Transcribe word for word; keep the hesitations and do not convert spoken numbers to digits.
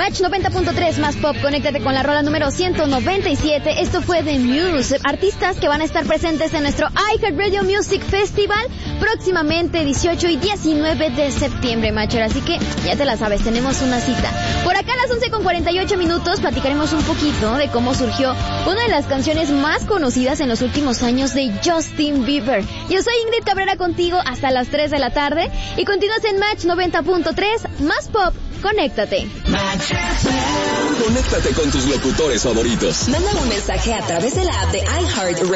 Match noventa punto tres más pop, conéctate con la rola número ciento noventa y siete. Esto fue The Muse, artistas que van a estar presentes en nuestro iHeartRadio Music Festival próximamente dieciocho y diecinueve de septiembre, Matcher. Así que ya te la sabes, tenemos una cita. Por acá a las once con cuarenta y ocho minutos platicaremos un poquito de cómo surgió una de las canciones más conocidas en los últimos años de Justin Bieber. Yo soy Ingrid Cabrera contigo hasta las tres de la tarde y continúas en Match noventa punto tres más pop. Conéctate. Conéctate con tus locutores favoritos. Manda un mensaje a través de la app de iHeartRadio